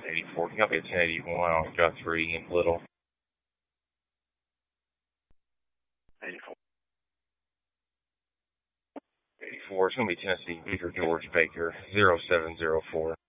84. Can you help me at 1081 on Guthrie and Little? 84. 84. It's going to be Tennessee Victor George Baker, 0704.